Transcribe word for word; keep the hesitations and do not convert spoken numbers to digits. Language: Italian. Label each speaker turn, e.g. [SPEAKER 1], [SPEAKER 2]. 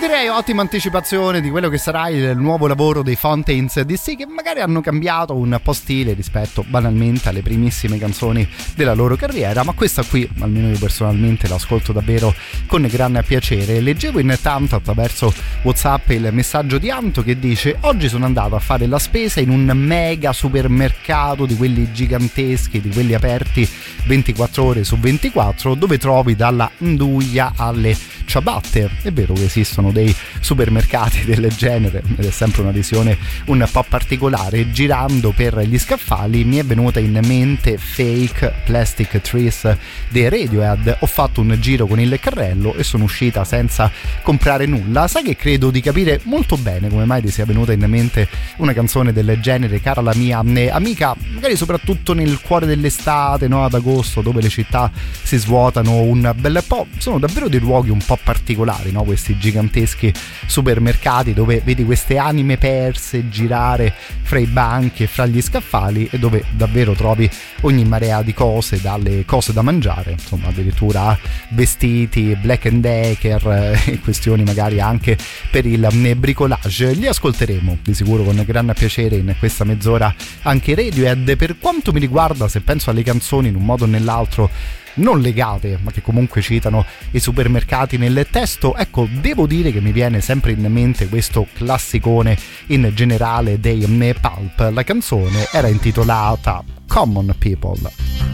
[SPEAKER 1] Direi ottima anticipazione di quello che sarà il nuovo lavoro dei Fontaines D C, che magari hanno cambiato un po' stile rispetto banalmente alle primissime canzoni della loro carriera, ma questa qui almeno io personalmente l'ascolto davvero con gran piacere. Leggevo intanto attraverso WhatsApp il messaggio di Anto che dice: oggi sono andato a fare la spesa in un mega supermercato di quelli giganteschi, di quelli aperti ventiquattro ore su ventiquattro, dove trovi dalla nduja alle ciabatte. È vero che esistono dei supermercati del genere ed è sempre una visione un po' particolare. Girando per gli scaffali mi è venuta in mente Fake Plastic Trees dei Radiohead. Ho fatto un giro con il carrello e sono uscita senza comprare nulla. Sai che credo di capire molto bene come mai ti sia venuta in mente una canzone del genere, cara la mia amica, magari soprattutto nel cuore dell'estate, no? Ad agosto, dove le città si svuotano un bel po'. Sono davvero dei luoghi un po' particolari, no? Questi giganteschi supermercati dove vedi queste anime perse girare fra i banchi e fra gli scaffali, e dove davvero trovi ogni marea di cose, dalle cose da mangiare, insomma addirittura vestiti, Black and Decker e questioni magari anche per il bricolage. Li ascolteremo di sicuro con gran piacere in questa mezz'ora anche Radiohead. Per quanto mi riguarda, se penso alle canzoni in un modo o nell'altro non legate, ma che comunque citano i supermercati nel testo, ecco, devo dire che mi viene sempre in mente questo classicone in generale dei Pulp. La canzone era intitolata Common People.